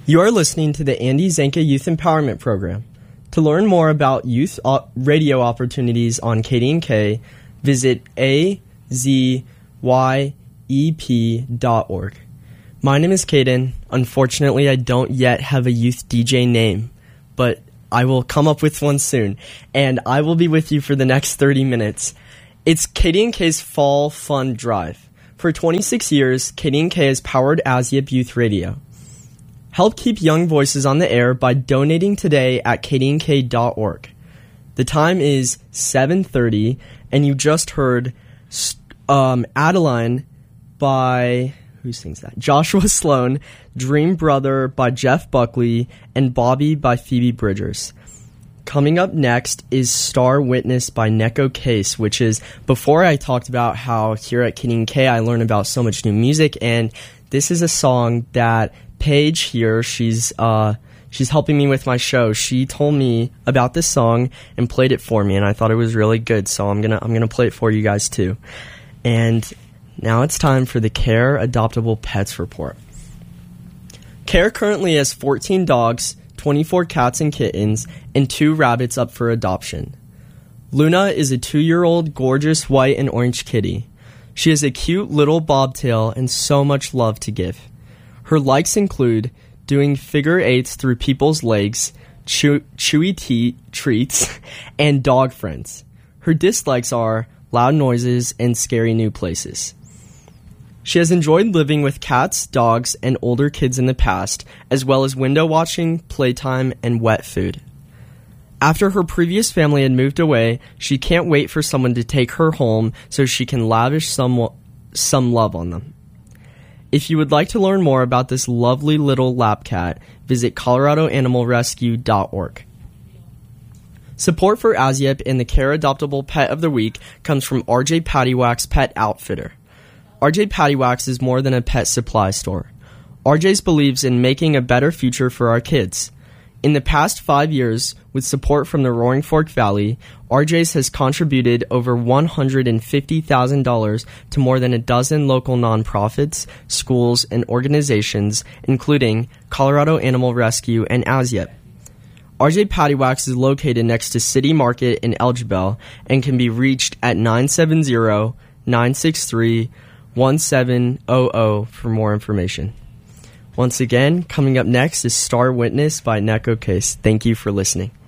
You are listening to the Andy Zanka Youth Empowerment Program. To learn more about youth radio opportunities on KDNK, visit azyep.org. My name is Caden. Unfortunately, I don't yet have a youth DJ name, but I will come up with one soon, and I will be with you for the next 30 minutes. It's KDNK's Fall Fun Drive. For 26 years, KDNK has powered ASYEP Youth Radio. Help keep young voices on the air by donating today at kdnk.org. The time is 7:30, and you just heard Adeline by... who sings that? Joshua Sloan, Dream Brother by Jeff Buckley, and Bobby by Phoebe Bridgers. Coming up next is Star Witness by Neko Case, which is, before I talked about how here at KDNK I learn about so much new music, and this is a song that Paige here, she's helping me with my show. She told me about this song and played it for me, and I thought it was really good, so I'm gonna play it for you guys too. And now it's time for the Care Adoptable Pets Report. Care currently has 14 dogs, 24 cats and kittens, and 2 rabbits up for adoption. Luna is a 2-year-old gorgeous white and orange kitty. She has a cute little bobtail and so much love to give. Her likes include doing figure eights through people's legs, chewy treats, and dog friends. Her dislikes are loud noises and scary new places. She has enjoyed living with cats, dogs, and older kids in the past, as well as window watching, playtime, and wet food. After her previous family had moved away, she can't wait for someone to take her home so she can lavish some love on them. If you would like to learn more about this lovely little lap cat, visit coloradoanimalrescue.org. Support for ASYEP and the Care Adoptable Pet of the Week comes from RJ Pattywax Pet Outfitter. RJ Pattywax is more than a pet supply store. RJ's believes in making a better future for our kids. In the past 5 years, with support from the Roaring Fork Valley, RJ's has contributed over $150,000 to more than a dozen local nonprofits, schools, and organizations, including Colorado Animal Rescue and ASYEP. RJ Pattywax is located next to City Market in Elgibel and can be reached at 970-963-1700 for more information. Once again, coming up next is Star Witness by Neko Case. Thank you for listening.